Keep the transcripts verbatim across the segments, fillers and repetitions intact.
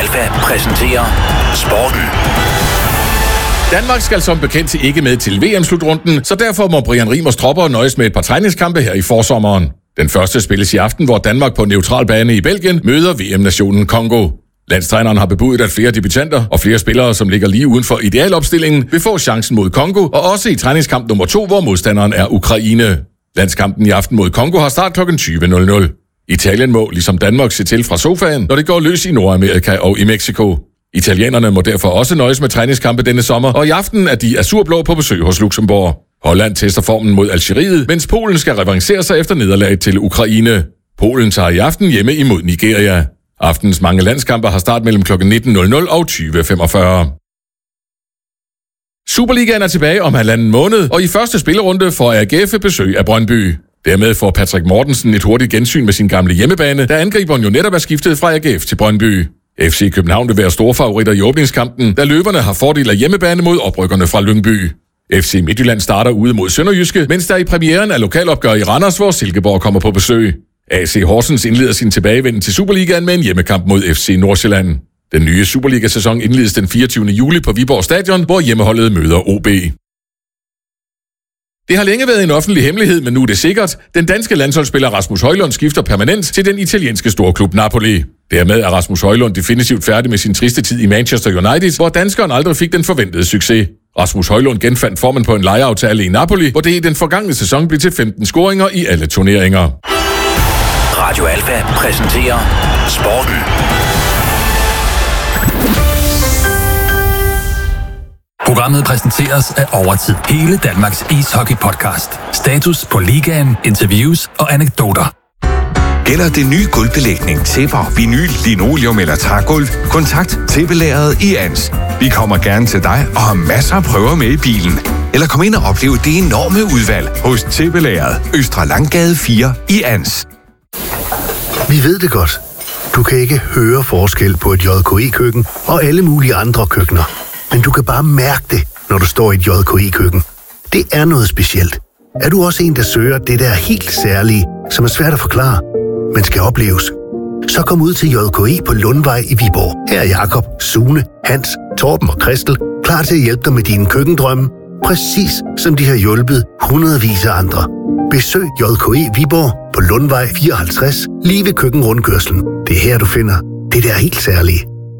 Alfa præsenterer Sporten. Danmark skal som bekendt ikke med til V M-slutrunden, så derfor må Brian Riemers tropper nøjes med et par træningskampe her i forsommeren. Den første spilles i aften, hvor Danmark på neutral bane i Belgien møder V M-nationen Congo. Landstræneren har bebudet, at flere debutanter og flere spillere, som ligger lige uden for idealopstillingen, vil få chancen mod Congo, og også i træningskamp nummer to, hvor modstanderen er Ukraine. Landskampen i aften mod Congo har start klokken tyve nul nul. Italien må, ligesom Danmark, se til fra sofaen, når det går løs i Nordamerika og i Mexico. Italienerne må derfor også nøjes med træningskampe denne sommer, og i aften er de azurblå på besøg hos Luxembourg. Holland tester formen mod Algeriet, mens Polen skal revancere sig efter nederlaget til Ukraine. Polen tager i aften hjemme imod Nigeria. Aftens mange landskampe har start mellem klokken nitten nul nul og tyve femogfyrre. Superligaen er tilbage om halvanden måned, og i første spillerunde får A G F besøg af Brøndby. Dermed får Patrick Mortensen et hurtigt gensyn med sin gamle hjemmebane, da angriberen jo netop er skiftet fra A G F til Brøndby. F C København vil være store favoritter i åbningskampen, da løberne har fordel af hjemmebane mod oprykkerne fra Lyngby. F C Midtjylland starter ude mod Sønderjyske, mens der i premieren er lokalopgør i Randers, hvor Silkeborg kommer på besøg. A C Horsens indleder sin tilbagevenden til Superligaen med en hjemmekamp mod F C Nordsjælland. Den nye Superliga-sæson indledes den fireogtyvende juli på Viborg Stadion, hvor hjemmeholdet møder O B. Det har længe været en offentlig hemmelighed, men nu er det sikkert. Den danske landsholdsspiller Rasmus Højlund skifter permanent til den italienske storklub Napoli. Dermed er Rasmus Højlund definitivt færdig med sin triste tid i Manchester United, hvor danskeren aldrig fik den forventede succes. Rasmus Højlund genfandt formen på en lejeaftale i Napoli, hvor det i den forgangne sæson blev til femten scoringer i alle turneringer. Radio Alfa præsenterer Sporten. Programmet præsenteres af Overtid. Hele Danmarks ishockey-podcast. Status på ligaen, interviews og anekdoter. Gælder det nye gulvbelægning, tæpper, vinyl, linoleum eller trægulv? Kontakt tæppelageret i Ans. Vi kommer gerne til dig og har masser af prøver med i bilen. Eller kom ind og opleve det enorme udvalg hos tæppelageret, Østre Langgade fire i Ans. Vi ved det godt. Du kan ikke høre forskel på et J K E-køkken og alle mulige andre køkkener. Men du kan bare mærke det, når du står i et J K E-køkken. Det er noget specielt. Er du også en, der søger det der helt særlige, som er svært at forklare, men skal opleves? Så kom ud til J K E på Lundvej i Viborg. Her er Jakob, Sune, Hans, Torben og Christel klar til at hjælpe dig med dine køkkendrømme. Præcis som de har hjulpet hundredvis af andre. Besøg J K E Viborg på Lundvej fireoghalvtreds, lige ved køkkenrundkørslen. Det er her, du finder det der helt særlige.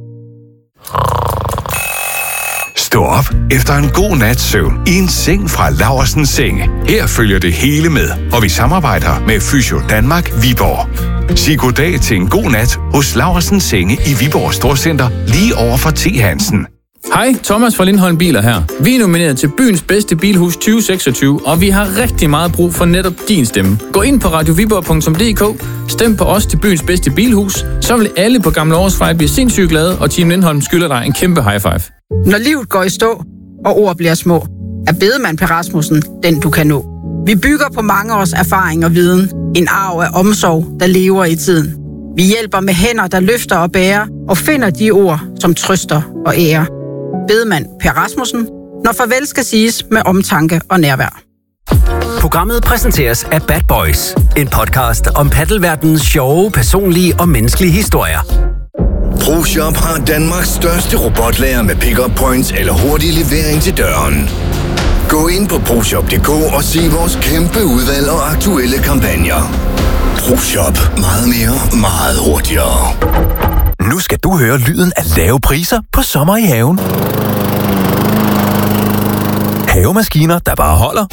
Stå op efter en god nats søvn i en seng fra Laursens Senge. Her følger det hele med, og vi samarbejder med Fysio Danmark Viborg. Sig goddag til en god nat hos Laursens Senge i Viborg Storcenter, lige over for T. Hansen. Hej, Thomas fra Lindholm Biler her. Vi er nomineret til byens bedste bilhus tyve seksogtyve, og vi har rigtig meget brug for netop din stemme. Gå ind på radio viborg punktum d k, stem på os til byens bedste bilhus, så vil alle på Gamle Årsvej blive sindssygt glade, og Team Lindholm skylder dig en kæmpe high five. Når livet går i stå, og ord bliver små, er Bedemann Per Rasmussen den, du kan nå. Vi bygger på mange års erfaring og viden. En arv af omsorg, der lever i tiden. Vi hjælper med hænder, der løfter og bærer, og finder de ord, som trøster og ærer. Bedemann Per Rasmussen, når farvel skal siges med omtanke og nærvær. Programmet præsenteres af Bad Boys, en podcast om paddelverdenens sjove, personlige og menneskelige historier. ProShop har Danmarks største robotlager med pick-up points eller hurtig levering til døren. Gå ind på proshop punktum d k og se vores kæmpe udvalg og aktuelle kampagner. ProShop. Meget mere, meget hurtigere. Nu skal du høre lyden af lave priser på sommer i haven. Havemaskiner, der bare holder.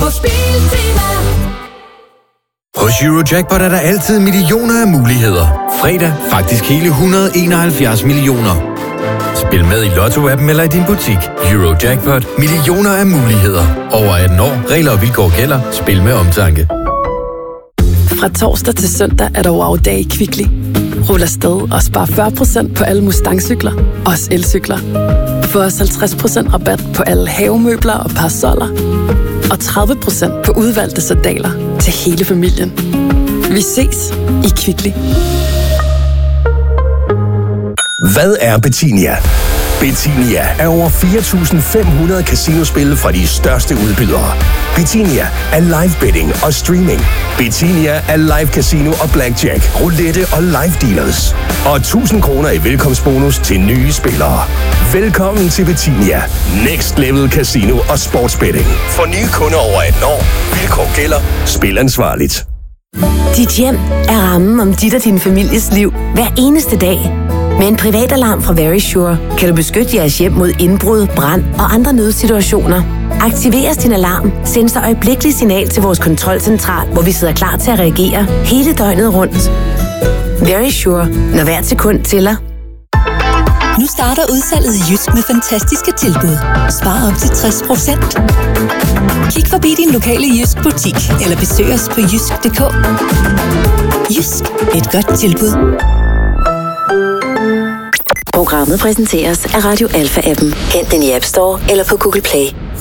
Hos Eurojackpot er der altid millioner af muligheder. Fredag faktisk hele et hundrede og enoghalvfjerds millioner. Spil med i Lotto-appen eller i din butik. Eurojackpot. Millioner af muligheder. Over atten år. Regler og vilkår gælder. Spil med omtanke. Fra torsdag til søndag er der wow-dag i Kvickly. Rul afsted og spar fyrre procent på alle Mustang-cykler. Også elcykler. Få også halvtreds procent rabat på alle havemøbler og parasoller. Og tredive procent på udvalgte sandaler til hele familien. Vi ses i Kvickly. Hvad er Betinia? Betinia er over fire tusind fem hundrede casinospil fra de største udbydere. Betinia er live betting og streaming. Betinia er live casino og blackjack, roulette og live dealers. Og tusind kroner i velkomstbonus til nye spillere. Velkommen til Betinia. Next level casino og sportsbetting. For nye kunder over atten år. Vilkår gælder. Spil ansvarligt. Dit hjem er rammen om dit og din families liv hver eneste dag. Med en privatalarm fra Verisure kan du beskytte jeres hjem mod indbrud, brand og andre nødsituationer. Aktiveres din alarm, sendes der øjeblikkeligt signal til vores kontrolcentral, hvor vi sidder klar til at reagere hele døgnet rundt. Verisure, når hvert sekund tæller. Nu starter udsalget i Jysk med fantastiske tilbud. Spar op til tres procent. Kig forbi din lokale Jysk butik, eller besøg os på jysk punktum d k. Jysk. Et godt tilbud. Programmet præsenteres af Radio Alpha-appen. Hent den i App Store eller på Google Play.